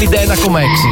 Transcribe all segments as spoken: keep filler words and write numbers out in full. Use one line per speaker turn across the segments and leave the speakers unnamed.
ενενήντα ένα κόμμα έξι.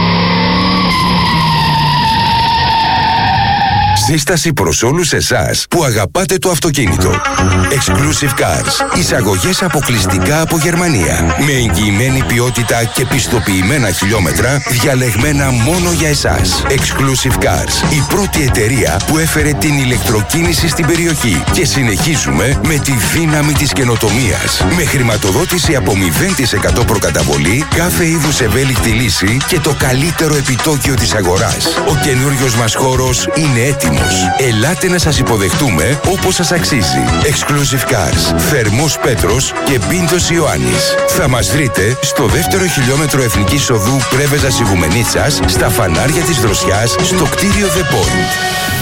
Σύσταση προς όλους εσάς που αγαπάτε το αυτοκίνητο. Exclusive Cars. Εισαγωγές αποκλειστικά από Γερμανία. Με εγγυημένη ποιότητα και πιστοποιημένα χιλιόμετρα διαλεγμένα μόνο για εσάς. Exclusive Cars. Η πρώτη εταιρεία που έφερε την ηλεκτροκίνηση στην περιοχή. Και συνεχίζουμε με τη δύναμη της καινοτομίας. Με χρηματοδότηση από μηδέν τοις εκατό προκαταβολή, κάθε είδους ευέλικτη λύση και το καλύτερο επιτόκιο της αγοράς. Ο καινούριος μας χώρος είναι έτοιμος. Ελάτε να σας υποδεχτούμε όπως σας αξίζει. Exclusive Cars. Θερμός Πέτρος και Πίντος Ιωάννης. Θα μας βρείτε στο δεύτερο χιλιόμετρο Εθνικής Οδού Πρέβεζας Ιγουμενίτσας, στα φανάρια της Δροσιάς, στο κτίριο The Point.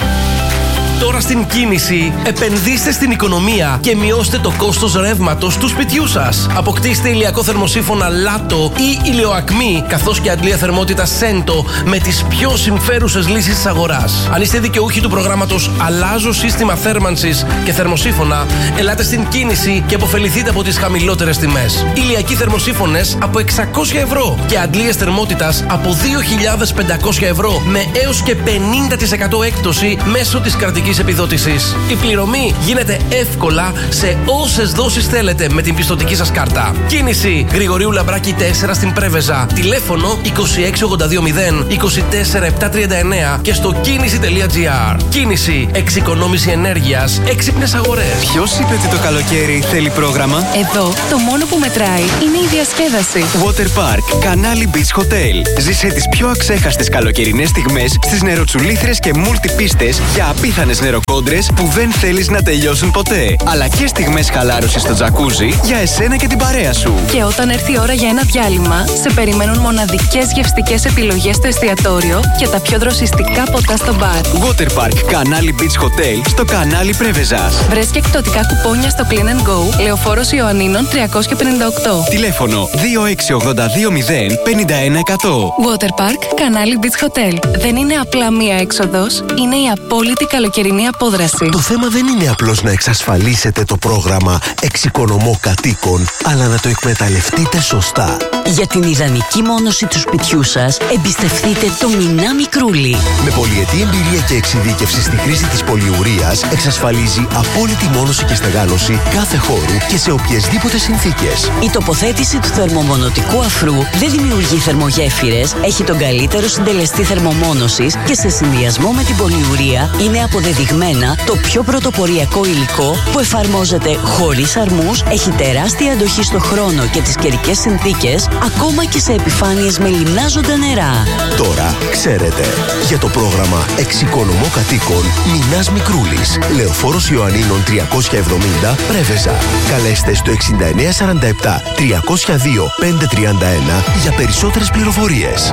Τώρα στην Κίνηση, επενδύστε στην οικονομία και μειώστε το κόστος ρεύματος του σπιτιού σας. Αποκτήστε ηλιακό θερμοσύφωνα Λάτο ή ηλιοακμή, καθώς και αντλία θερμότητας Σέντο με τις πιο συμφέρουσες λύσεις της αγοράς. Αν είστε δικαιούχοι του προγράμματος Αλλάζω σύστημα θέρμανσης και θερμοσύφωνα, ελάτε στην Κίνηση και αποφεληθείτε από τις χαμηλότερες τιμές. Ηλιακοί θερμοσύφωνες από εξακόσια ευρώ και αντλίες θερμότητας από δύο χιλιάδες πεντακόσια ευρώ με έως και πενήντα τοις εκατό έκπτωση μέσω της κρατικής επιδότησης. Η πληρωμή γίνεται εύκολα σε όσες δόσεις θέλετε με την πιστωτική σας κάρτα. Κίνηση Γρηγορίου Λαμπράκη τέσσερα στην Πρέβεζα. Τηλέφωνο είκοσι έξι ογδόντα δύο μηδέν είκοσι τέσσερα επτακόσια τριάντα εννέα και στο κίνηση τελεία τζι άρ. Κίνηση. Εξοικονόμηση ενέργειας. Έξυπνες αγορές.
Ποιος είπε ότι το καλοκαίρι θέλει πρόγραμμα?
Εδώ το μόνο που μετράει είναι η διασκέδαση.
Water Park, Κανάλι Beach Hotel. Ζήσε τις πιο αξέχαστες καλοκαιρινές στιγμές στις νεροτσουλήθρες και μουλτιπίστες για απίθανες νεροκόντρες που δεν θέλεις να τελειώσουν ποτέ. Αλλά και στιγμές χαλάρωσης στο τζακούζι για εσένα και την παρέα σου.
Και όταν έρθει η ώρα για ένα διάλειμμα, σε περιμένουν μοναδικές γευστικές επιλογές στο εστιατόριο και τα πιο δροσιστικά ποτά στο μπαρ.
Water Park, Κανάλι Beach Hotel, στο Κανάλι Πρέβεζας.
Βρες και εκπτωτικά κουπόνια στο Clean and Go, Λεωφόρος Ιωαννίνων τριακόσια πενήντα οκτώ.
Τηλέφωνο δύο έξι ογδόντα δύο μηδέν πενήντα ένα εκατό.
Water Park, Κανάλι Beach Hotel. Δεν είναι απλά μία έξοδος, είναι η απόλυτη καλοκαιρινή απόδραση.
Το θέμα δεν είναι απλώς να εξασφαλίσετε το πρόγραμμα Εξοικονομώ Κατοίκων, αλλά να το εκμεταλλευτείτε σωστά.
Για την ιδανική μόνωση του σπιτιού σας, εμπιστευτείτε το Μινά Μικρούλι.
Με πολυετή εμπειρία και εξειδίκευση στη χρήση της πολυουρίας, εξασφαλίζει απόλυτη μόνωση και στεγάνωση κάθε χώρου και σε οποιασδήποτε συνθήκες.
Η τοποθέτηση του θερμομονωτικού αφρού δεν δημιουργεί θερμογέφυρες, έχει τον καλύτερο συντελεστή θερμομόνωσης και σε συνδυασμό με την πολυουρία είναι αποδεδειγμένα το πιο πρωτοποριακό υλικό που εφαρμόζεται χωρίς αρμούς, έχει τεράστια αντοχή στο χρόνο και τις καιρικές συνθήκες, ακόμα και σε επιφάνειες με λιμνάζοντα νερά.
Τώρα ξέρετε. Για το πρόγραμμα Εξοικονομώ Κατοίκων, Μινάς Μικρούλης, Λεωφόρος Ιωαννίνων τριακόσια εβδομήντα, Πρέβεζα. Καλέστε στο εξήντα εννέα σαράντα επτά τριακόσια δύο πεντακόσια τριάντα ένα για περισσότερες πληροφορίες.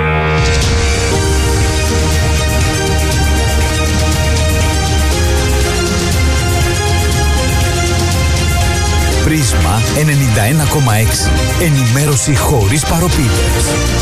Πρίσμα ενενήντα ένα κόμμα έξι. Ενημέρωση χωρίς παροπίδες.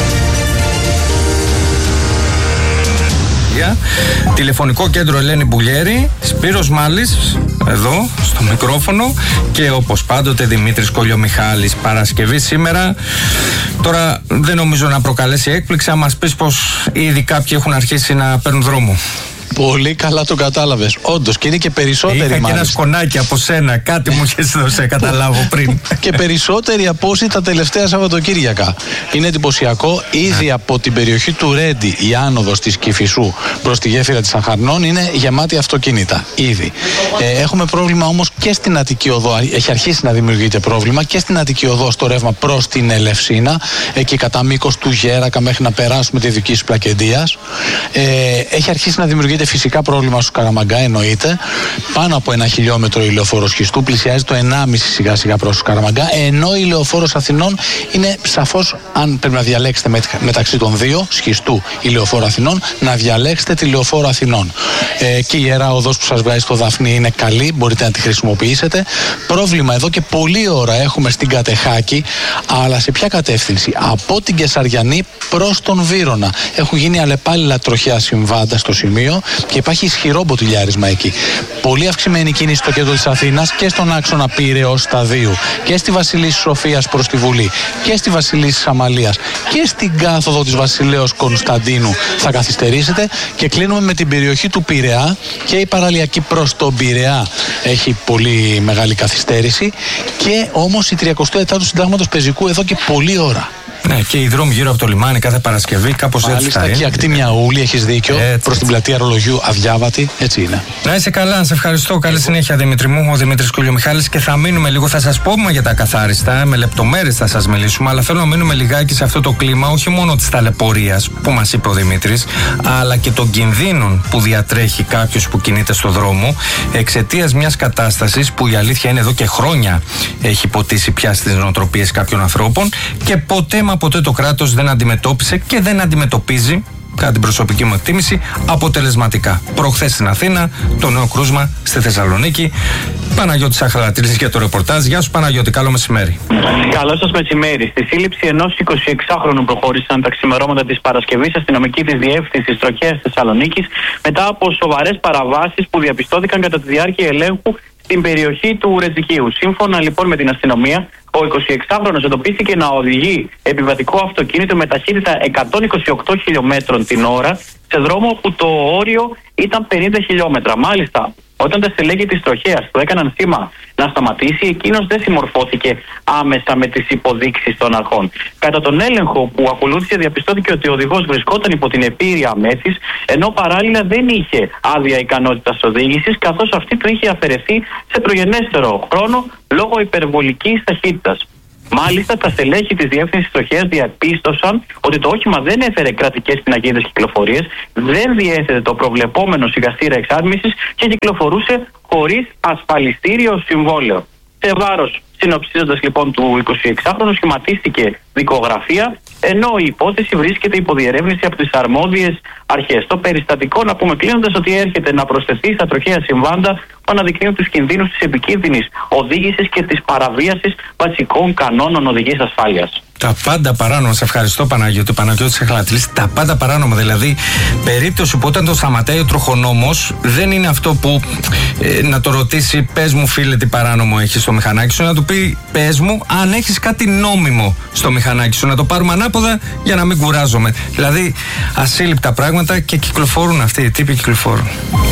Τηλεφωνικό κέντρο Ελένη Μπουλιέρη, Σπύρος Μάλης, εδώ στο μικρόφωνο, και όπως πάντοτε Δημήτρης Κολιομιχάλης. Παρασκευή σήμερα. Τώρα δεν νομίζω να προκαλέσει έκπληξη αν μας πεις πως ήδη κάποιοι έχουν αρχίσει να παίρνουν δρόμο.
Πολύ καλά το κατάλαβες. Όντως, και είναι και περισσότεροι.
Είχα
μάλιστα.
και ένα σκονάκι από σένα, κάτι μου είχες δώσει, καταλάβω πριν.
Και περισσότεροι από όσοι τα τελευταία Σαββατοκύριακα. Είναι εντυπωσιακό. Ήδη από την περιοχή του Ρέντι, η άνοδος της Κηφισού προς τη γέφυρα της Αχαρνών είναι γεμάτη αυτοκίνητα. Ήδη. Ε, έχουμε πρόβλημα όμως και στην Αττική Οδό. Έχει αρχίσει να δημιουργείται πρόβλημα και στην Αττική Οδό στο ρεύμα προς την Ελευσίνα. Εκεί κατά μήκος του Γέρακα μέχρι να περάσουμε τη δική σου Πλακεντίας. Ε, έχει αρχίσει να δημιουργείται φυσικά πρόβλημα στους Καραμαγκά, εννοείται. Πάνω από ένα χιλιόμετρο η λεωφόρος Χιστού, πλησιάζει το ενάμιση σιγά σιγά προς τους Καραμαγκά. Ενώ η λεωφόρος Αθηνών είναι σαφώς, αν πρέπει να διαλέξετε μεταξύ των δύο, Σχιστού ή λεωφόρο Αθηνών, να διαλέξετε τη λεωφόρο Αθηνών. Ε, και η Ιερά Οδός που σας βγάζει στο Δαφνί είναι καλή, μπορείτε να τη χρησιμοποιήσετε. Πρόβλημα εδώ και πολλή ώρα έχουμε στην Κατεχάκη, αλλά σε ποια κατεύθυνση? Από την Κεσαριανή προς τον Βύρωνα. Έχουν γίνει αλλεπάλληλα τροχιά συμβάντα στο σημείο Και υπάρχει ισχυρό μποτιλιάρισμα εκεί. Πολύ αυξημένη κίνηση στο κέντρο της Αθήνας και στον άξονα Πειραιώς Σταδίου και στη Βασιλίσσης Σοφίας προς τη Βουλή και στη Βασιλίσσης Αμαλίας και στην κάθοδο της Βασιλέως Κωνσταντίνου θα καθυστερήσετε. Και κλείνουμε με την περιοχή του Πειραιά και η παραλιακή προς τον Πειραιά έχει πολύ μεγάλη καθυστέρηση και όμως η τριακοστή επτά του Συντάγματος Πεζικού εδώ και πολλή ώρα.
Ναι, και οι δρόμοι γύρω από το λιμάνι κάθε Παρασκευή κάπως έτσι θα είναι.
Μάλιστα, και η ακτή Μιαούλη, έχεις δίκιο, προς την πλατεία Ρολογιού αδιάβατη, έτσι είναι.
Να είσαι καλά, σε ευχαριστώ. Καλή συνέχεια, Δημήτρη μου. Ο Δημήτρης Κουλιομιχάλης, και θα μείνουμε λίγο, θα σας πούμε για τα ακαθάριστα, με λεπτομέρειες θα σας μιλήσουμε, αλλά θέλω να μείνουμε λιγάκι σε αυτό το κλίμα, όχι μόνο της ταλαιπωρίας που μας είπε ο Δημήτρης, αλλά και των κινδύνων που διατρέχει κάποιος που κινείται στο δρόμο εξαιτίας μιας κατάστασης που η αλήθεια είναι εδώ και χρόνια έχει ποτίσει πια στις νοοτροπίες κάποιων ανθρώπων και ποτέ μα ποτέ το κράτος δεν αντιμετώπισε και δεν αντιμετωπίζει, κατά την προσωπική μου εκτίμηση, αποτελεσματικά. Προχθές στην Αθήνα, το νέο κρούσμα στη Θεσσαλονίκη. Παναγιώτης Αχλατρίδης για το ρεπορτάζ. Γεια σου Παναγιώτη, καλό μεσημέρι.
Καλό σας μεσημέρι. Στη σύλληψη ενός εικοσιεξάχρονου προχώρησαν τα ξημερώματα της Παρασκευής αστυνομικοί της Διεύθυνσης Τροχέας Θεσσαλονίκης μετά από σοβαρές παραβάσεις που διαπιστώθηκαν κατά τη διάρκεια ελέγχου στην περιοχή του Ρετζικίου. Σύμφωνα λοιπόν με την αστυνομία, ο εικοσιεξάχρονος εντοπίστηκε να οδηγεί επιβατικό αυτοκίνητο με ταχύτητα εκατόν είκοσι οκτώ χιλιόμετρων την ώρα σε δρόμο που το όριο ήταν πενήντα χιλιόμετρα. Μάλιστα, όταν τα στελέχη της τροχέας του έκαναν σήμα να σταματήσει, εκείνος δεν συμμορφώθηκε άμεσα με τις υποδείξεις των αρχών. Κατά τον έλεγχο που ακολούθησε, διαπιστώθηκε ότι ο οδηγός βρισκόταν υπό την επίρρεια μέθης, ενώ παράλληλα δεν είχε άδεια ικανότητας οδήγησης, καθώς αυτή του είχε αφαιρεθεί σε προγενέστερο χρόνο λόγω υπερβολικής ταχύτητας. Μάλιστα, τα στελέχη της Διεύθυνσης Τροχέας διαπίστωσαν ότι το όχημα δεν έφερε κρατικές πινακίδες κυκλοφορίες, δεν διέθετε το προβλεπόμενο σιγαστήρα εξάρτησης και κυκλοφορούσε χωρίς ασφαλιστήριο συμβόλαιο. Σε βάρος, συνοψίζοντας λοιπόν του εικοσιεξάχρονου, σχηματίστηκε δικογραφία, ενώ η υπόθεση βρίσκεται υπό διερεύνηση από τις αρμόδιες αρχές. Το περιστατικό, να πούμε κλείνοντας, ότι έρχεται να προσθεθεί στα τροχαία συμβάντα που αναδεικνύουν τους κινδύνους της επικίνδυνης οδήγησης και της παραβίασης βασικών κανόνων οδικής ασφάλειας.
Τα πάντα παράνομα, σε ευχαριστώ Παναγιώτη, Παναγιώτης Αχλατρίδης. Τα πάντα παράνομα, δηλαδή περίπτωση που όταν το σταματάει ο τροχονόμος δεν είναι αυτό που ε, να το ρωτήσει, πες μου φίλε τι παράνομο έχεις στο μηχανάκι σου, να του πει πες μου αν έχεις κάτι νόμιμο στο μηχανάκι σου, να το πάρουμε ανάποδα για να μην κουράζομαι. Δηλαδή ασύλληπτα πράγματα και κυκλοφορούν αυτοί οι τύποι, κυκλοφορούν.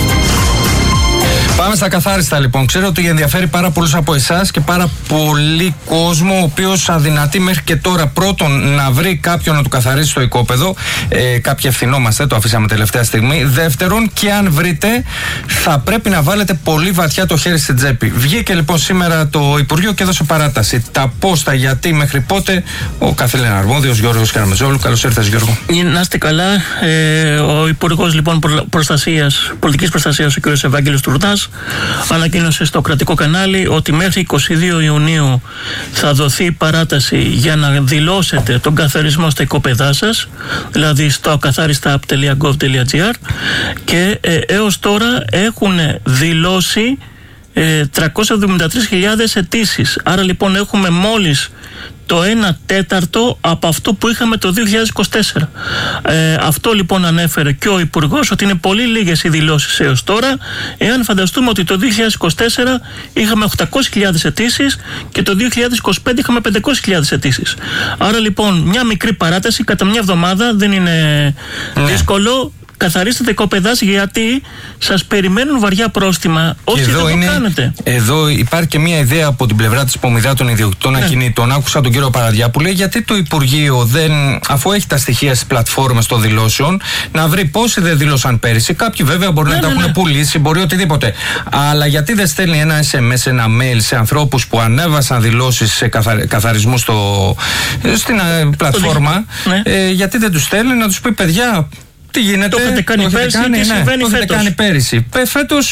Πάμε στα καθάριστα λοιπόν. Ξέρω ότι ενδιαφέρει πάρα πολλούς από εσάς και πάρα πολύ κόσμο, ο οποίος αδυνατεί μέχρι και τώρα πρώτον να βρει κάποιον να του καθαρίσει στο οικόπεδο. Ε, κάποιοι ευθυνόμαστε, το αφήσαμε τελευταία στιγμή. Δεύτερον, και αν βρείτε, θα πρέπει να βάλετε πολύ βαθιά το χέρι στην τσέπη. Βγήκε λοιπόν σήμερα το Υπουργείο και έδωσε παράταση. Τα πώς, τα γιατί, μέχρι πότε, ο καθήλυν αρμόδιος Γιώργος Καραμεζόλου. Καλώς ήρθες, Γιώργο.
Να είστε καλά. Ε, ο Υπουργός λοιπόν προστασίας, πολιτικής προστασίας, ο κ. Ευάγγελος Τουρνάς, ανακοίνωσε στο κρατικό κανάλι ότι μέχρι εικοστή δεύτερη Ιουνίου θα δοθεί παράταση για να δηλώσετε τον καθαρισμό στα οικόπεδά σας, δηλαδή στο ακαθάριστα app τελεία gov τελεία gr, και ε, έως τώρα έχουν δηλώσει ε, τριακόσιες εβδομήντα τρεις χιλιάδες αιτήσεις. Άρα λοιπόν έχουμε μόλις το ένα τέταρτο από αυτό που είχαμε το δύο χιλιάδες είκοσι τέσσερα. Ε, αυτό λοιπόν ανέφερε και ο Υπουργός, ότι είναι πολύ λίγες οι δηλώσεις έως τώρα, εάν φανταστούμε ότι το δύο χιλιάδες είκοσι τέσσερα είχαμε οκτακόσιες χιλιάδες αιτήσεις και το δύο χιλιάδες είκοσι πέντε είχαμε πεντακόσιες χιλιάδες αιτήσεις. Άρα λοιπόν μια μικρή παράταση κατά μια εβδομάδα δεν είναι ναι. δύσκολο. Καθαρίστε τα οικόπεδά, γιατί σας περιμένουν βαριά πρόστιμα όσοι δεν το είναι, κάνετε.
Εδώ υπάρχει και μια ιδέα από την πλευρά της Πομιδά των ιδιοκτητών ναι. ακινήτων. Άκουσα τον κύριο Παραδιά που λέει γιατί το Υπουργείο δεν, αφού έχει τα στοιχεία στις πλατφόρμες των δηλώσεων, να βρει πόσοι δεν δήλωσαν πέρυσι. Κάποιοι βέβαια μπορεί ναι, να ναι, τα έχουν ναι. πουλήσει, μπορεί οτιδήποτε. Αλλά γιατί δεν στέλνει ένα ες εμ ες, ένα mail σε ανθρώπους που ανέβασαν δηλώσεις σε καθαρι, καθαρισμού στο, στην ε, πλατφόρμα, ναι. ε, γιατί δεν τους στέλνει να τους πει παιδιά. Τι γίνεται,
το είχατε κάνει πέρυσι, τι συμβαίνει φέτος.
κάνει πέρυσι. Φέτος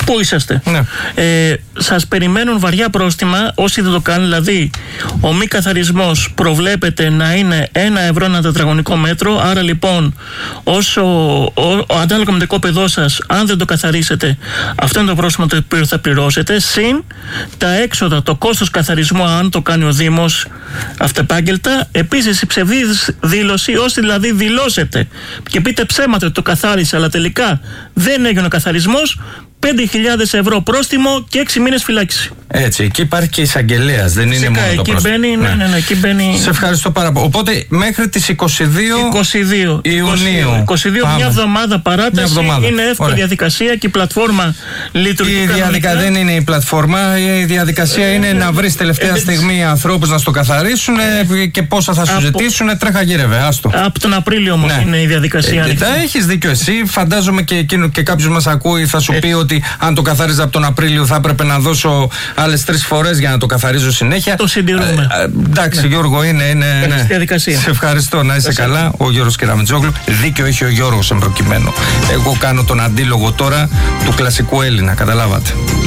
Πού είσαστε.
Ναι.
Ε, σας περιμένουν βαριά πρόστιμα όσοι δεν το κάνουν. Δηλαδή, ο μη καθαρισμός προβλέπεται να είναι ένα ευρώ ένα τετραγωνικό μέτρο. Άρα λοιπόν, όσο ο, ο ανάλογα με το οικόπεδό σας, αν δεν το καθαρίσετε, αυτό είναι το πρόστιμο το οποίο θα πληρώσετε. Συν τα έξοδα, το κόστος καθαρισμού, αν το κάνει ο Δήμος αυτεπάγγελτα. Επίσης, η ψευδής δήλωση, όσοι δηλαδή δηλώσετε και πείτε ψέματα ότι το καθάρισε, αλλά τελικά δεν έγινε ο καθαρισμός, πέντε χιλιάδες ευρώ πρόστιμο και έξι μήνες φυλάκιση.
Έτσι, εκεί υπάρχει και εισαγγελέας, δεν
Φυσικά,
είναι μόνο
εκεί
το πρόστιμο.
Μπαίνει, ναι, ναι, ναι, εκεί μπαίνει...
Σε ευχαριστώ πάρα πολύ. Οπότε μέχρι τις είκοσι δύο,
είκοσι δύο
Ιουνίου.
είκοσι δύο, μια εβδομάδα παράταση. Μια εβδομάδα. Είναι εύκολη Ωραία. διαδικασία και η πλατφόρμα λειτουργεί.
Η διαδικασία δεν είναι η πλατφόρμα. Η διαδικασία ε, είναι ε, να βρει τελευταία ε, στιγμή ανθρώπους να στο καθαρίσουν ε, και πόσα θα σου από... ζητήσουν. Τρέχα γύρευε. Άστο.
Από τον Απρίλιο όμως ναι. είναι η διαδικασία.
Ε, ε, Έχεις δίκιο εσύ. Φαντάζομαι και, εκείνο, και κάποιος μας ακούει θα σου ε, πει ότι αν το καθάριζα από τον Απρίλιο θα έπρεπε να δώσω άλλες τρεις φορές για να το καθαρίζω συνέχεια.
Το συντηρούμε.
Ε, εντάξει, ναι. Γιώργο, είναι. είναι ναι.
διαδικασία.
Σε ευχαριστώ, να είσαι Εσύ. καλά. Ο Γιώργος Κεραμετζόγλου. Δίκιο έχει ο Γιώργος εν προκειμένου. Εγώ κάνω τον αντίλογο τώρα του κλασικού Έλληνα, καταλάβατε.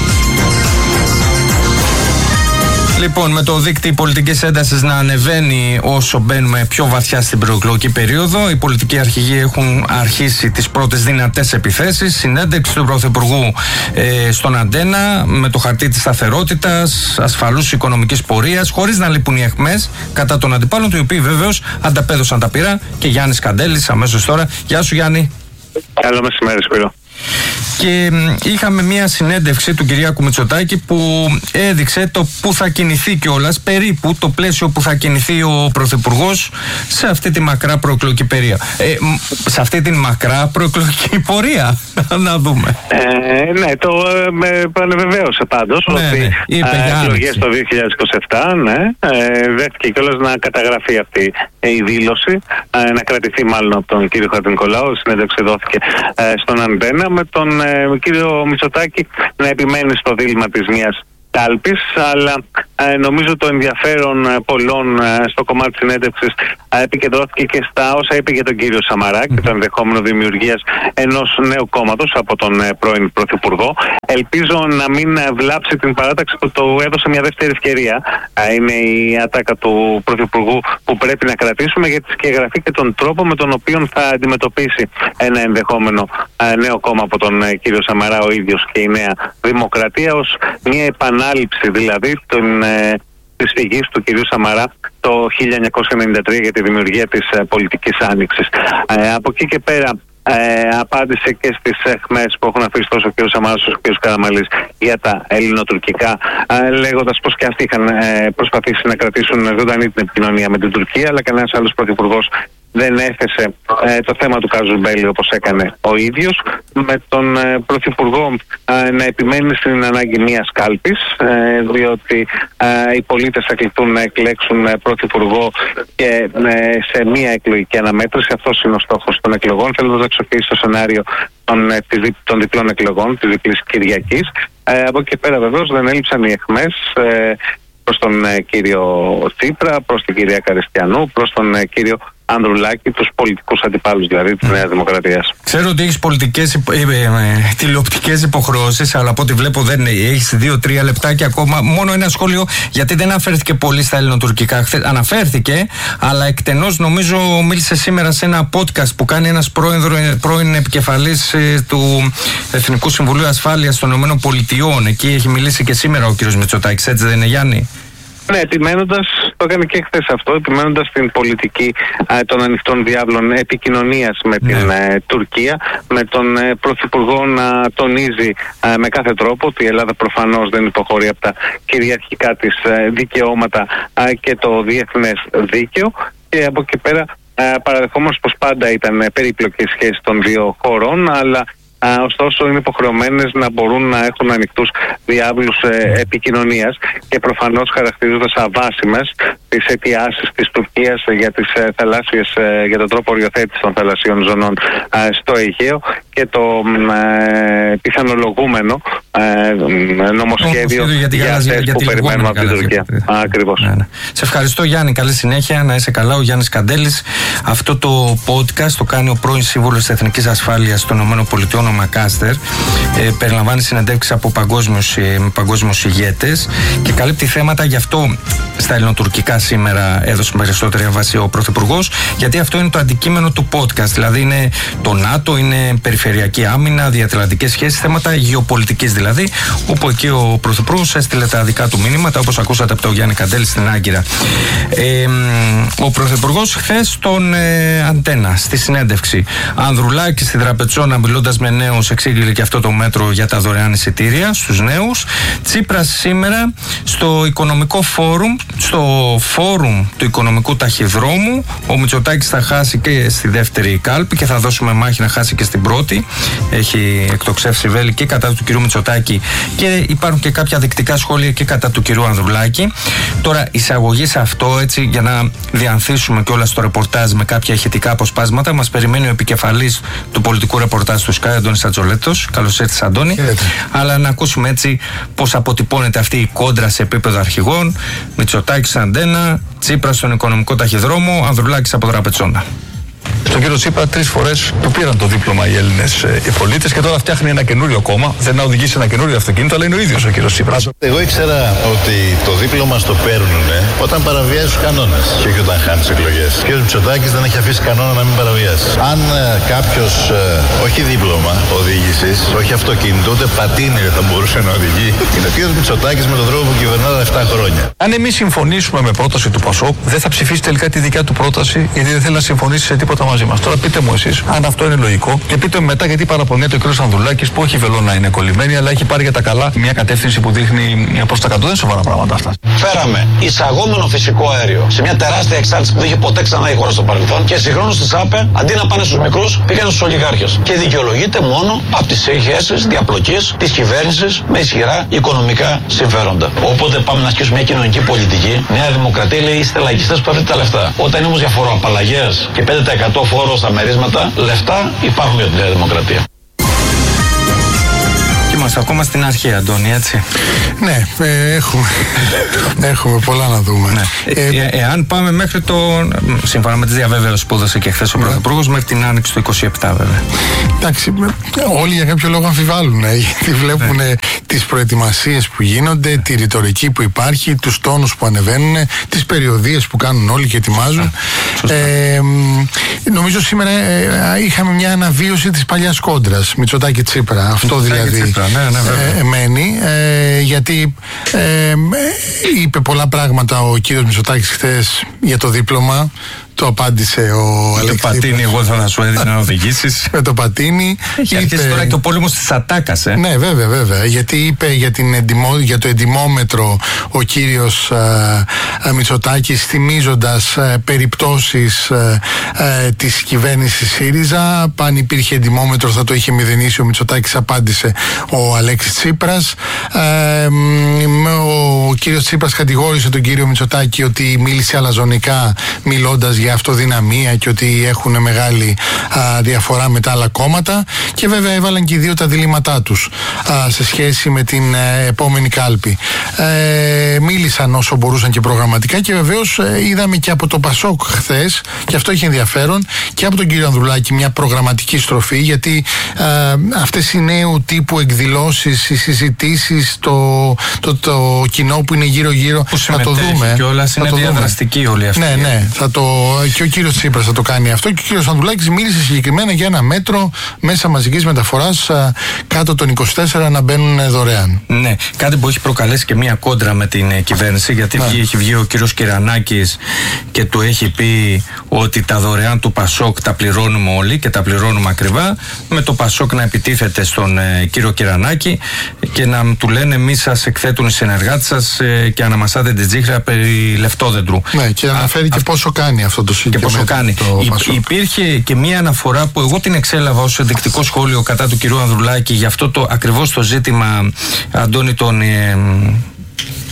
Λοιπόν, με το δίκτυο πολιτικής έντασης να ανεβαίνει όσο μπαίνουμε πιο βαθιά στην προεκλογική περίοδο, οι πολιτικοί αρχηγοί έχουν αρχίσει τις πρώτες δυνατές επιθέσεις. Συνέντευξη του Πρωθυπουργού ε, στον Αντένα με το χαρτί της σταθερότητας, ασφαλούς οικονομικής πορείας, χωρίς να λείπουν οι αιχμές κατά των αντιπάλων του, οι οποίοι βεβαίως ανταπέδωσαν τα πυρά. Και Γιάννης Καντέλης αμέσως τώρα. Γεια σου, Γιάννη.
Καλό μεσημέρι, Σπύρο.
Και είχαμε μια συνέντευξη του Κυριάκου Μητσοτάκη που έδειξε το που θα κινηθεί κιόλας, περίπου το πλαίσιο που θα κινηθεί ο Πρωθυπουργός σε αυτή τη μακρά προεκλογική πορεία. Ε, σε αυτή τη μακρά προεκλογική πορεία, να δούμε.
Ε, ναι, το με επανεβεβαίωσε πάντως
ναι,
ότι
ναι,
οι εκλογές το δύο χιλιάδες είκοσι επτά, ναι, ε, δέχτηκε κιόλας να καταγραφεί αυτή η δήλωση, ε, να κρατηθεί μάλλον από τον κύριο Χατζηνικολάου. Η συνέντευξη δόθηκε ε, στον Αντένα, με τον ε, κύριο Μητσοτάκη να επιμένει στο δίλημμα της μιας κάλπης, αλλά ε, νομίζω το ενδιαφέρον ε, πολλών ε, στο κομμάτι της συνέντευξης ε, επικεντρώθηκε και στα όσα είπε για τον κύριο Σαμαρά mm. και το ενδεχόμενο δημιουργίας ενός νέου κόμματος από τον ε, πρώην Πρωθυπουργό. Ελπίζω να μην ε, βλάψει την παράταξη που το έδωσε μια δεύτερη ευκαιρία. Ε, είναι η ατάκα του Πρωθυπουργού που πρέπει να κρατήσουμε, γιατί σκεγγραφεί και τον τρόπο με τον οποίο θα αντιμετωπίσει ένα ενδεχόμενο ε, νέο κόμμα από τον ε, κύριο Σαμαρά ο ίδιος και η Νέα Δημοκρατία, ως μια επανάληψη δηλαδή των, ε, της φυγής του κυρίου Σαμαρά το χίλια εννιακόσια ενενήντα τρία για τη δημιουργία της ε, πολιτικής άνοιξης. Ε, από εκεί και πέρα ε, απάντησε και στις αιχμές που έχουν αφήσει τόσο ο κ. Σαμαράς όσο ο κ. Καραμανλής για τα ελληνοτουρκικά, ε, λέγοντας πως και αυτοί είχαν ε, προσπαθήσει να κρατήσουν ζωντανή την επικοινωνία με την Τουρκία, αλλά κανένας άλλος πρωθυπουργός δεν έθεσε ε, το θέμα του Καζουμπέλη όπως έκανε ο ίδιος, με τον ε, Πρωθυπουργό ε, να επιμένει στην ανάγκη μιας κάλπης, ε, διότι ε, οι πολίτες θα κληθούν να εκλέξουν ε, Πρωθυπουργό και ε, σε μία εκλογική αναμέτρηση. Αυτός είναι ο στόχος των εκλογών, θέλοντας να εξοφλήσει το σενάριο των, ε, των διπλών εκλογών, της διπλής Κυριακής. Ε, από εκεί και πέρα βεβαίως δεν έλειψαν οι αιχμές ε, προς τον ε, κύριο Τσίπρα, προς την κυρία Καριστιανού, προς τον ε, κύριο Ανδρουλάκη, τους πολιτικούς αντιπάλους δηλαδή της Νέας Δημοκρατίας.
Ξέρω ότι έχεις πολιτικές ε, ε, ε, τηλεοπτικές υποχρεώσεις, αλλά από ό,τι βλέπω δεν είναι. Έχεις δύο-τρία λεπτάκια ακόμα. Μόνο ένα σχόλιο, γιατί δεν αναφέρθηκε πολύ στα ελληνοτουρκικά. Αναφέρθηκε, αλλά εκτενώς νομίζω μίλησε σήμερα σε ένα podcast που κάνει ένας πρώην, πρώην επικεφαλής ε, του Εθνικού Συμβουλίου Ασφάλειας των ΗΠΑ. Εκεί έχει μιλήσει και σήμερα ο κ. Μητσοτάκης, έτσι δεν είναι, Γιάννη?
Ναι, επιμένοντας, το έκανε και χθες αυτό, επιμένοντας στην πολιτική ε, των ανοιχτών διάβλων επικοινωνίας με ναι. την ε, Τουρκία, με τον ε, Πρωθυπουργό να τονίζει ε, με κάθε τρόπο ότι η Ελλάδα προφανώς δεν υποχωρεί από τα κυριαρχικά της ε, δικαιώματα ε, και το διεθνές δίκαιο, και από εκεί πέρα ε, παραδεχόμενος πως πάντα ήταν ε, περίπλοκες σχέσεις των δύο χωρών, αλλά Uh, ωστόσο είναι υποχρεωμένες να μπορούν να έχουν ανοιχτούς διάβλους ε, επικοινωνίας, και προφανώς χαρακτηρίζοντας αβάσιμες τις αιτιάσεις της Τουρκίας για, τις, ε, θαλάσσιες, ε, για τον τρόπο οριοθέτησης των θαλασσιών ζωνών ε, στο Αιγαίο και το ε, πιθανολογούμενο ε, νομοσχέδιο για, για αυτές που περιμένουμε από την Τουρκία. Ακριβώς.
Ναι, ναι. Σε ευχαριστώ, Γιάννη, καλή συνέχεια, να είσαι καλά. Ο Γιάννης Καντέλης Αυτό το podcast το κάνει ο πρώην Σύμβουλος Εθνικής Ασφάλειας των ΗΠΑ, ο Μακάστερ. Ε, περιλαμβάνει συνεντεύξεις από παγκόσμιους, ε, παγκόσμιους ηγέτες και καλύπτει θέματα. Γι' αυτό στα ελληνοτουρκικά σήμερα έδωσε περισσότερη έμφαση ο Πρωθυπουργός, γιατί αυτό είναι το αντικείμενο του podcast. Δηλαδή είναι το ΝΑΤΟ, είναι περιφερειακή άμυνα, διατλαντικές σχέσεις, θέματα γεωπολιτικής δηλαδή. Όπου εκεί ο Πρωθυπουργός έστειλε τα δικά του μηνύματα, όπως ακούσατε από τον Γιάννη Καντέλη στην Άγκυρα. Ε, ο Πρωθυπουργός χθες στον ε, Αντένα, στη συνέντευξη. Ανδρουλάκη στη Δραπετσόνα, μιλώντας με νέους, εξήγηλε και αυτό το μέτρο για τα δωρεάν εισιτήρια στους νέους. Τσίπρας σήμερα στο Οικονομικό Φόρουμ, στο Φόρουμ του Οικονομικού Ταχυδρόμου. Ο Μητσοτάκης θα χάσει και στη δεύτερη κάλπη και θα δώσουμε μάχη να χάσει και στην πρώτη. Έχει εκτοξεύσει βέλη και κατά του κυρίου Μητσοτάκη και υπάρχουν και κάποια δεικτικά σχόλια και κατά του κυρίου Ανδρουλάκη. Τώρα, εισαγωγή σε αυτό, έτσι, για να διανθίσουμε και όλα στο ρεπορτάζ με κάποια ηχητικά αποσπάσματα, μας περιμένει ο επικεφαλής του πολιτικού ρεπορτάζ του Sky, Αντώνης Ατζολέτος. Καλώς ήρθες, Αντώνη. Έχετε. Αλλά να ακούσουμε έτσι πώς αποτυπώνεται αυτή η κόντρα σε επίπεδο αρχηγών. Μητσοτάκης Αντένα, Τσίπρας στον Οικονομικό Ταχυδρόμο, Ανδρουλάκης από Δραπετσόνα.
Στον κύριο Τσίπρα τρεις φορές του πήραν το δίπλωμα οι Έλληνες ε, οι πολίτες και τώρα φτιάχνει ένα καινούριο κόμμα. Δεν να οδηγήσει ένα καινούριο αυτοκίνητο, αλλά είναι ο ίδιος ο κύριος Τσίπρας.
Εγώ ήξερα ότι το δίπλωμα στο παίρνουν όταν παραβιάζει τους κανόνες και όχι όταν χάνει εκλογές. Ο κύριος Μητσοτάκης δεν έχει αφήσει κανόνα να μην παραβιάσει. Αν ε, κάποιος ε, όχι δίπλωμα οδήγησης, όχι αυτοκίνητο, ούτε πατίνι δεν θα μπορούσε να οδηγεί, είναι ο κύριος Μητσοτάκης με τον τρόπο που κυβερνάει επτά χρόνια.
Αν εμείς συμφωνήσουμε με πρόταση του ΠΑΣΟΚ, δεν θα ψηφίσει τελικά τη δικιά του πρόταση, γιατί δεν θέλει να συμφωνήσει σε τίποτα μαζί μας. Τώρα πείτε μου εσείς αν αυτό είναι λογικό και πείτε μου μετά γιατί παραπονιέται ο κ. Ανδρουλάκης που όχι βελό να είναι κολλημένη, αλλά έχει πάρει για τα καλά μια κατεύθυνση που δείχνει προς τα κάτω. Δεν είναι σοβαρά πράγματα αυτά.
Φέραμε εισαγόμενο φυσικό αέριο σε μια τεράστια εξάρτηση που δεν είχε ποτέ ξανά η χώρα στο παρελθόν και συγχρόνως τη ΑΠΕ αντί να πάνε στους μικρούς πήγαν στους ολιγάρχες. Και δικαιολογείται μόνο από τις σχέσεις διαπλοκής της κυβέρνησης με ισχυρά οικονομικά συμφέροντα. Όποτε πάμε να ασκήσουμε μια κοινωνική πολιτική, Νέα Δημοκρατία λέει είστε λαϊκιστές που έχετε τα λεφτά. Όταν είναι όμως για φοροαπαλλαγές και πέντε τοις εκατό φόρο στα μερίσματα, λεφτά υπάρχουν για τη Νέα Δημοκρατία.
Είμαστε ακόμα στην αρχή, Αντώνη, έτσι.
Ναι, ε, έχουμε, έχουμε πολλά να δούμε.
Ναι. Ε, ε, εάν πάμε μέχρι το. Σύμφωνα με τις διαβεβαίωσεις που έδωσε και χθες ο Πρωθυπουργός, μέχρι την άνοιξη του είκοσι επτά, βέβαια.
Εντάξει, όλοι για κάποιο λόγο αμφιβάλλουν, ε, γιατί βλέπουν ναι. τις προετοιμασίες που γίνονται, τη ρητορική που υπάρχει, τους τόνους που ανεβαίνουν, τις περιοδίες που κάνουν όλοι και ετοιμάζουν. Ε, νομίζω σήμερα ε, είχαμε μια αναβίωση της παλιάς κόντρας, Μητσοτάκη Τσίπρα. Αυτό δηλαδή. Τσίπρα. Ναι, ναι, ε, μένει ε, γιατί ε, είπε πολλά πράγματα ο κύριος Μητσοτάκης χθες για το δίπλωμα. Το απάντησε ο Αλέξης.
Το πατίνι, εγώ θα σου έδινα να οδηγήσεις.
Με το πατίνι.
Έχει αρχίσει τώρα και ο πόλεμος της ατάκας, ε.
Ναι, βέβαια, βέβαια. Γιατί είπε για, την εντυμο, για το εντυμόμετρο ο κύριος α, α, Μητσοτάκης, θυμίζοντας α, περιπτώσεις α, α, της κυβέρνησης ΣΥΡΙΖΑ. Αν υπήρχε εντυμόμετρο θα το είχε μηδενίσει ο Μητσοτάκης, απάντησε ο Αλέξης Τσίπρας. Α, ο κύριος Τσίπρας κατηγόρησε τον κύριο Μητσοτάκη ότι μίλησε αλαζονικά, μιλώντας για αυτοδυναμία και ότι έχουν μεγάλη α, διαφορά με τα άλλα κόμματα, και βέβαια έβαλαν και οι δύο τα διλήμματά τους α, σε σχέση με την ε, επόμενη κάλπη. Ε, μίλησαν όσο μπορούσαν και προγραμματικά, και βεβαίως ε, είδαμε και από το ΠΑΣΟΚ χθες, και αυτό έχει ενδιαφέρον, και από τον κύριο Ανδρουλάκη μια προγραμματική στροφή, γιατί ε, αυτές οι νέου τύπου εκδηλώσεις, οι συζητήσεις, το, το, το κοινό που είναι γύρω γύρω,
που
θα το δούμε.
Και όλα είναι διαδραστική όλη αυτή.
Ναι, ναι, θα το, και ο κύριος Τσίπρας θα το κάνει αυτό, και ο κύριος Ανδρουλάκης μίλησε συγκεκριμένα για ένα μέτρο μέσα μαζικής μεταφοράς α, κάτω των είκοσι τέσσερα να μπαίνουν δωρεάν.
Ναι, κάτι που έχει προκαλέσει και μία κόντρα με την ε, κυβέρνηση, γιατί ναι. έχει βγει ο κύριος Κυρανάκης και του έχει πει ότι τα δωρεάν του ΠΑΣΟΚ τα πληρώνουμε όλοι και τα πληρώνουμε ακριβά, με το ΠΑΣΟΚ να επιτίθεται στον ε, κύριο Κυρανάκη και να του λένε εμείς σας εκθέτουν οι συνεργάτες σας ε, και αναμασάτε την τσίχρα περί λεφτόδεντρου.
Ναι, και αναφέρει και πόσο κάνει αυτό το
συγκεκριμένο. Και πόσο κάνει. Υ, υπήρχε και μία αναφορά που εγώ την εξέλαβα ως ενδεικτικό σχόλιο κατά του κυρίου Ανδρουλάκη για αυτό το ακριβώς το ζήτημα, Αντώνη, των, ε,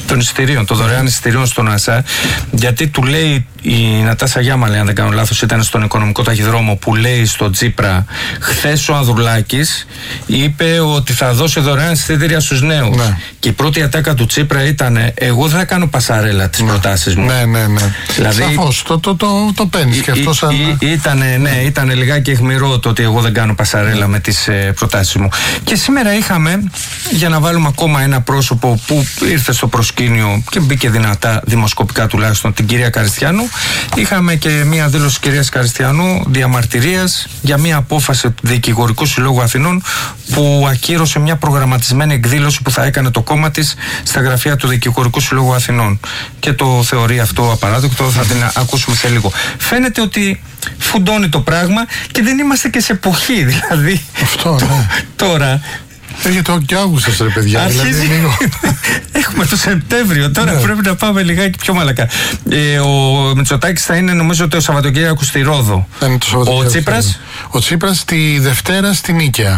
των εισιτηρίων, των δωρεάν εισιτηρίων στον ΑΣΑ, γιατί του λέει η Νατάσα Γιάμαλη, αν δεν κάνω λάθος, ήταν στον οικονομικό ταχυδρόμο, που λέει στον Τσίπρα, χθες ο Ανδρουλάκης είπε ότι θα δώσει δωρεάν εισιτήρια στους νέους. Ναι. Και η πρώτη ατάκα του Τσίπρα ήταν, εγώ δεν θα κάνω πασαρέλα τις ναι. προτάσεις μου.
Ναι, ναι, ναι. Δηλαδή, σαφώς, το, το, το, το παίρνεις και αυτό σαν...
Ήτανε, ναι, ήταν λιγάκι αιχμηρό το ότι εγώ δεν κάνω πασαρέλα με τις ε, προτάσεις μου. Και σήμερα είχαμε, για να βάλουμε ακόμα ένα πρόσωπο που ήρθε στο προσκήνιο και μπήκε δυνατά, δημοσκοπικά τουλάχιστον, την κυρία Καριστιανού, είχαμε και μία δήλωση κυρίας Καριστιανού διαμαρτυρίας για μία απόφαση του Δικηγορικού Συλλόγου Αθηνών, που ακύρωσε μια προγραμματισμένη εκδήλωση που θα έκανε το κόμμα της στα γραφεία του Δικηγορικού Συλλόγου Αθηνών. Και το θεωρεί αυτό απαράδεκτο, θα την ακούσουμε σε λίγο. Φαίνεται ότι φουντώνει το πράγμα και δεν είμαστε και σε εποχή, δηλαδή.
Αυτό, ναι.
Τώρα.
Έρχεται ο και Αύγουστος, ρε παιδιά.
Αρχίζει...
Δηλαδή,
Έχουμε το Σεπτέμβριο, τώρα ναι. πρέπει να πάμε λιγάκι πιο μαλακά. Ε, ο Μητσοτάκης θα είναι, νομίζω, το Σαββατοκύριακο στη Ρόδο. Ο Τσίπρας.
Ο Τσίπρας τη Δευτέρα στη Νίκαια.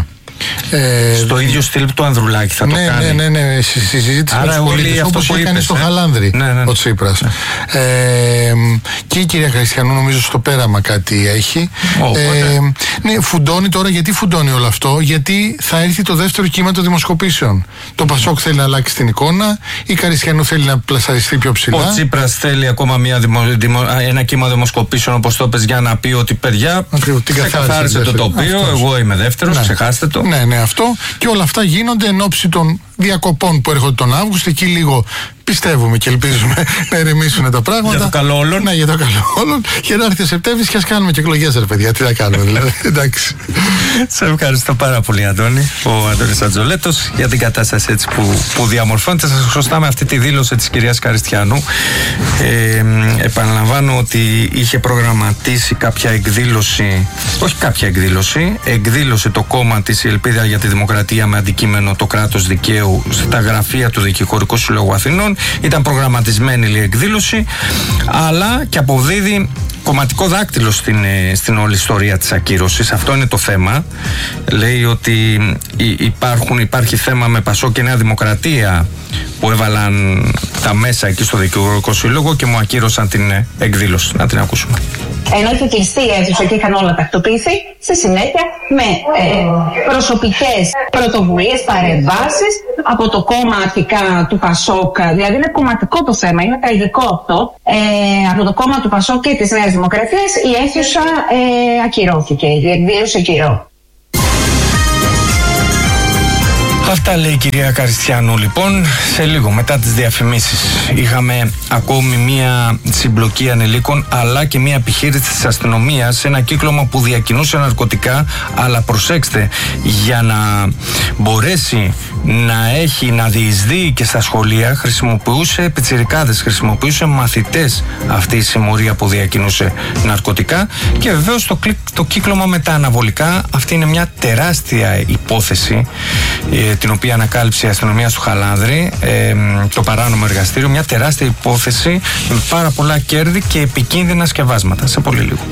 Ε, στο ίδιο στυλ του Ανδρουλάκη θα
ναι,
το κάνει.
Ναι, ναι, ναι. Στη συζήτηση με τους πολίτες, όπως έκανε στο ε? Χαλάνδρη ναι, ναι. ο Τσίπρας. Ναι. Ε, και η κυρία Χριστιανού νομίζω στο πέραμα κάτι έχει. Oh, ε, ναι, φουντώνει τώρα. Γιατί φουντώνει όλο αυτό? Γιατί θα έρθει το δεύτερο κύμα των δημοσκοπήσεων. Το Πασόκ θέλει να αλλάξει την εικόνα, η Καριστιανού θέλει να πλασαριστεί πιο ψηλά.
Ο Τσίπρας θέλει ακόμα μια δημο, δημο, ένα κύμα δημοσκοπήσεων, όπως το είπες, για να πει ότι παιδιά, ξεκαθάρισε το τοπίο.
Αυτός.
Εγώ είμαι δεύτερος, ναι. ξεχάστε το.
Ναι, ναι, αυτό. Και όλα αυτά γίνονται εν ώψη των διακοπών που έρχονται τον Αύγουστο. Εκεί λίγο πιστεύουμε και ελπίζουμε να ηρεμήσουν τα πράγματα.
Για το καλό όλων.
Ναι, για το καλό όλων. Και να έρθει ο Σεπτέμβρης και ας κάνουμε και εκλογές, ρε παιδιά. Τι να κάνουμε, δηλαδή. Εντάξει.
Σε ευχαριστώ πάρα πολύ, Αντώνη. Ο Αντώνης Ατζολέτος, για την κατάσταση έτσι που, που διαμορφώνεται. Σας χρωστάμε αυτή τη δήλωση της κυρίας Καριστιανού. Ε, επαναλαμβάνω ότι είχε προγραμματίσει κάποια εκδήλωση, όχι κάποια εκδήλωση, εκδήλωσε το κόμμα της η Ελπίδα για τη Δημοκρατία με αντικείμενο το κράτος δικαίου στα γραφεία του Δικηγορικού Συλλόγου Αθηνών. Ήταν προγραμματισμένη η εκδήλωση, αλλά και αποδίδει κομματικό δάκτυλο στην, στην όλη ιστορία της ακύρωσης. Αυτό είναι το θέμα. Λέει ότι υπάρχουν, υπάρχει θέμα με Πασό και Νέα Δημοκρατία που έβαλαν τα μέσα εκεί στο Δικηγορικό Σύλλογο και μου ακύρωσαν την εκδήλωση. Να την ακούσουμε.
Ενώ είχε κλειστεί η αίθουσα και είχαν όλα τακτοποιηθεί, στη συνέχεια με ε, προσωπικές πρωτοβουλίες, παρεμβάσεις από το κόμμα αρχικά του Πασόκ, δηλαδή είναι κομματικό το θέμα, είναι τραγικό αυτό, ε, από το κόμμα του Πασόκ και της Νέας Δημοκρατίας η αίθουσα ε, ακυρώθηκε, η εκδήλωση ακυρώθηκε.
Αυτά λέει η κυρία Καριστιανού. Λοιπόν, σε λίγο μετά τις διαφημίσεις είχαμε ακόμη μία συμπλοκή ανηλίκων, αλλά και μία επιχείρηση της αστυνομίας σε ένα κύκλωμα που διακινούσε ναρκωτικά, αλλά προσέξτε, για να μπορέσει να έχει, να διεισδύει και στα σχολεία, χρησιμοποιούσε πιτσιρικάδες, χρησιμοποιούσε μαθητές αυτή η συμμορία που διακινούσε ναρκωτικά. Και βεβαίως το, το κύκλωμα με τα αναβολικά, αυτή είναι μια τεράστια υπόθεση, ε, την οποία ανακάλυψε η αστυνομία στο Χαλάνδρη, ε, το παράνομο εργαστήριο, μια τεράστια υπόθεση με πάρα πολλά κέρδη και επικίνδυνα σκευάσματα. Σε πολύ λίγο.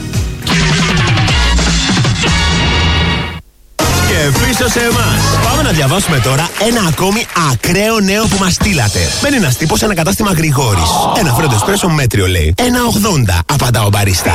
Και πίσω σε εμάς. Πάμε να διαβάσουμε τώρα ένα ακόμη ακραίο νέο που μας στείλατε. Μπαίνει ένας τύπος σε ένα κατάστημα Γρηγόρης. Ένα φρέντο εσπρέσο μέτριο λέει. ένα ογδόντα, απαντά ο μπαρίστα.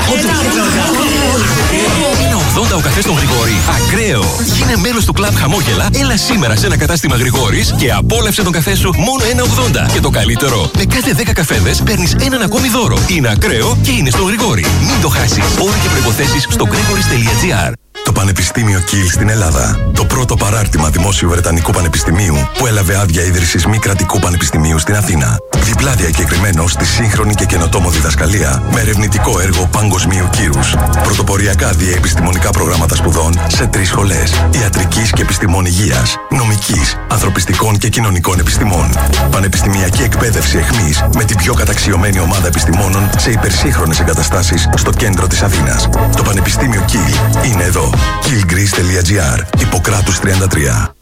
ένα ογδόντα ο καφές των Γρηγόρη. Ακραίο. Γίνε μέλος του κλαμπ Χαμόγελα. Έλα σήμερα σε ένα κατάστημα Γρηγόρης και απόλαυσε τον καφέ σου μόνο ένα ογδόντα. Και το καλύτερο, με κάθε δέκα καφέδες παίρνεις έναν ακόμη δώρο. Είναι ακραίο και είναι στο Γρηγόρη. Μην το χάσεις. Όροι και προϋποθέσεις στο gregoris τελεία gr.
Το Πανεπιστήμιο Κιλ στην Ελλάδα. Το πρώτο παράρτημα δημόσιου Βρετανικού Πανεπιστημίου που έλαβε άδεια ίδρυσης μη κρατικού πανεπιστημίου στην Αθήνα. Διπλά διακεκριμένο στη σύγχρονη και καινοτόμο διδασκαλία με ερευνητικό έργο παγκοσμίου κύρους. Πρωτοποριακά διαεπιστημονικά προγράμματα σπουδών σε τρεις σχολές. Ιατρικής και επιστημών υγείας, νομικής, ανθρωπιστικών και κοινωνικών επιστημών. Πανεπιστημιακή εκπαίδευση εχμής με την πιο καταξιωμένη ομάδα επιστημόνων σε υπερσύγχρονες εγκαταστάσεις στο κέντρο της Αθήνας. Το Πανεπιστήμιο Κιλ είναι εδώ. κιλ γκρις τελεία gr. Ιπποκράτους τριάντα τρία.